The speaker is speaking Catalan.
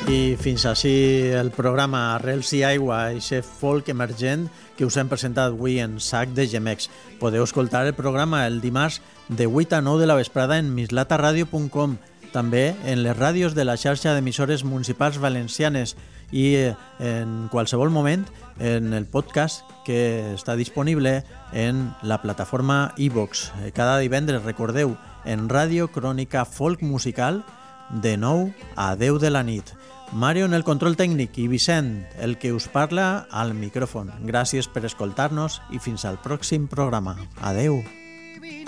I fins així el programa Arrels i Aigua, aquest folk emergent que us hem presentat avui en Sac de Gemecs. Podeu escoltar el programa el dimarts de 8 a 9 de la vesprada en mislataradio.com, també en les ràdios de la xarxa d'emissores municipals valencianes i en qualsevol moment en el podcast que està disponible en la plataforma iVox. Cada divendres, recordeu, en Ràdio Crònica Folk Musical de 9 a 10 de la nit. Mario en el control tècnic i Vicent, el que us parla al micròfon. Gràcies per escoltar-nos i fins al pròxim programa. Adeu.